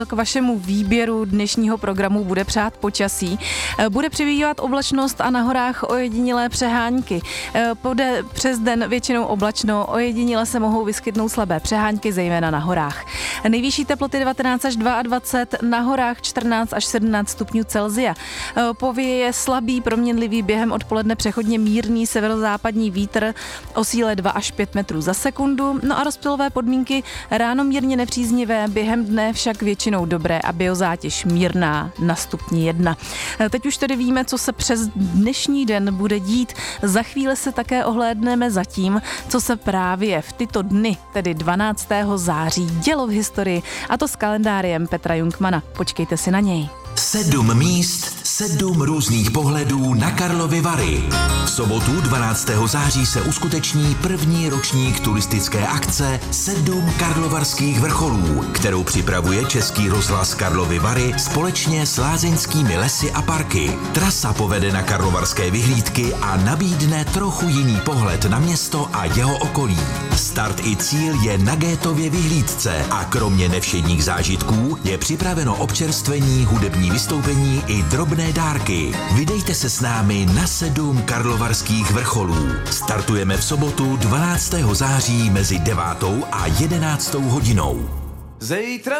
K vašemu výběru dnešního programu bude přát počasí. Bude přibývat oblačnost a na horách ojedinělé přehánky. Bude přes den většinou oblačno, ojediněle se mohou vyskytnout slabé přehánky, zejména na horách. Nejvyšší teploty 19 až 22, na horách 14 až 17 stupňů Celsia. Pověje slabý, proměnlivý, během odpoledne přechodně mírný severozápadní vítr o síle 2 až 5 metrů za sekundu. No a rozptylové podmínky ráno mírně nepříznivé, během dne však většinou dobré a biozátěž mírná na stupni 1. Teď už tedy víme, co se přes dnešní den bude dít. Za chvíli se také ohlédneme za tím, co se právě v tyto dny, tedy 12. září, dělo v historii, a to s kalendáriem Petra Jungmana. Počkejte si na něj. 7 míst, 7 různých pohledů na Karlovy Vary. V sobotu 12. září se uskuteční první ročník turistické akce 7 karlovarských vrcholů, kterou připravuje Český rozhlas Karlovy Vary společně s lázeňskými lesy a parky. Trasa povede na karlovarské vyhlídky a nabídne trochu jiný pohled na město a jeho okolí. Start i cíl je na Gétově vyhlídce a kromě nevšedních zážitků je připraveno občerstvení, hudební vystoupení i drobné dárky. Vydejte se s námi na 7 karlovarských vrcholů. Startujeme v sobotu 12. září mezi 9. a 11. hodinou. Zítra